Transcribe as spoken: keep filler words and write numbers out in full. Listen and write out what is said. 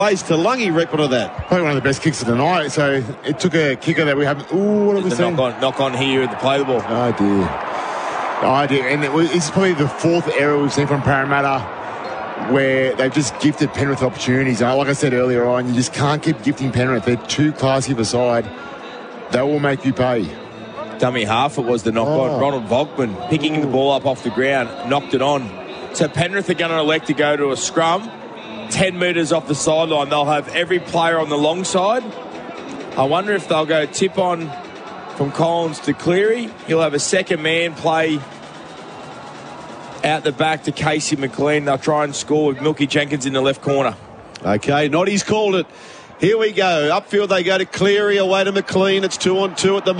Place to Lungy record of that. Probably one of the best kicks of the night. So it took a kicker that we haven't. Ooh, what have we the seen? Knock on, knock on here to play the ball. Oh dear. Oh dear. And it was, it's probably the fourth error we've seen from Parramatta where they've just gifted Penrith opportunities. And like I said earlier on, you just can't keep gifting Penrith. They're too classy of a side. They will make you pay. Dummy half it was the knock Oh. on. Ronald Vogtman picking Ooh. the ball up off the ground, knocked it on. So Penrith are going to elect to go to a scrum. ten metres off the sideline. They'll have every player on the long side. I wonder if they'll go tip on from Collins to Cleary. He'll have a second man play out the back to Casey McLean. They'll try and score with Milky Jenkins in the left corner. Okay, Noddy's called it. Here we go. Upfield they go to Cleary, away to McLean. It's two on two at the moment.